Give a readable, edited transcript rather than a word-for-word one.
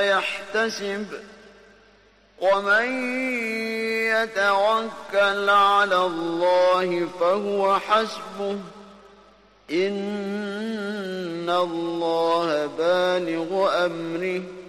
يحتسب ومن يتوكل على الله فهو حسبه إن الله بالغ أمره